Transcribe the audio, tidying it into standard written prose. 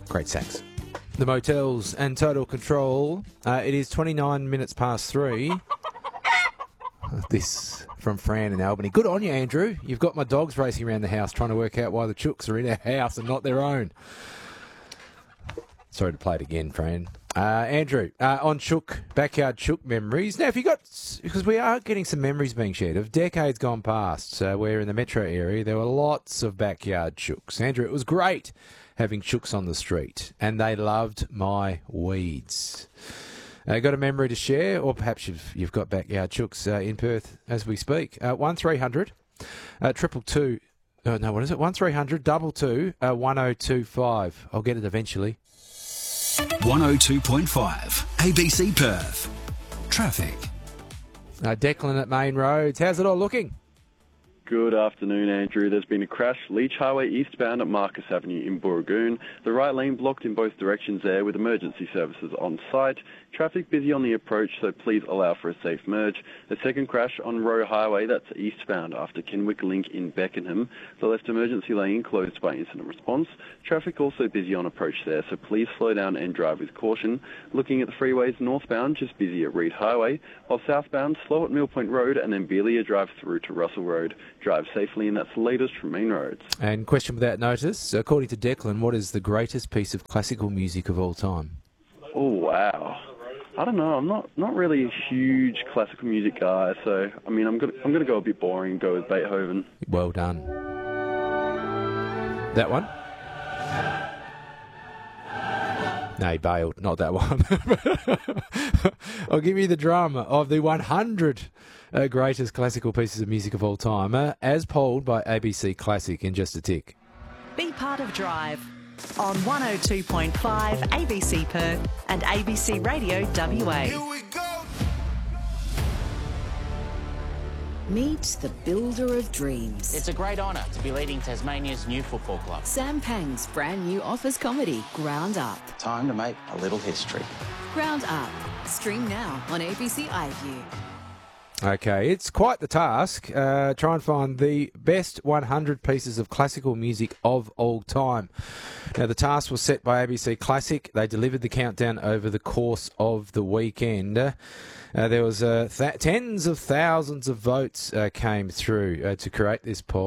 Great sax. The Motels and Total Control. It is 29 minutes past 3. This from Fran in Albany. Good on you, Andrew. You've got my dogs racing around the house trying to work out why the chooks are in our house and not their own. Sorry to play it again, Fran. Andrew, on chook, backyard chook memories. Now, if you got, because we are getting some memories being shared of decades gone past, where in the metro area there were lots of backyard chooks. Andrew, it was great having chooks on the street, and they loved my weeds. Got a memory to share, or perhaps you've got backyard chooks in Perth as we speak. 1300 222. No, what is it? 1300 222 1025. I'll get it eventually. 102.5 ABC Perth. Traffic. Declan at Main Roads. How's it all looking? Good afternoon, Andrew. There's been a crash, Leach Highway eastbound at Marcus Avenue in Booragoon. The right lane blocked in both directions there with emergency services on site. Traffic busy on the approach, so please allow for a safe merge. The second crash on Roe Highway, that's eastbound after Kenwick Link in Beckenham. The left emergency lane closed by incident response. Traffic also busy on approach there, so please slow down and drive with caution. Looking at the freeways northbound, just busy at Reed Highway, while southbound, slow at Mill Point Road and then Beelia Drive through to Russell Road. Drive safely, and that's the latest from Main Roads. And question without notice, according to Declan, what is the greatest piece of classical music of all time? Oh, wow. I don't know. I'm not really a huge classical music guy, so I mean, I'm gonna go a bit boring and go with Beethoven. Well done. That one? No, he bailed. Not that one. I'll give you the drama of the 100 greatest classical pieces of music of all time, as polled by ABC Classic in just a tick. Be part of Drive on 102.5 ABC Perth and ABC Radio WA. Here we go. Meet the builder of dreams. It's a great honour to be leading Tasmania's new football club. Sam Pang's brand new office comedy, Ground Up. Time to make a little history. Ground Up. Stream now on ABC iView. Okay, it's quite the task. Try and find the best 100 pieces of classical music of all time. Now, the task was set by ABC Classic. They delivered the countdown over the course of the weekend. There was tens of thousands of votes came through to create this poll.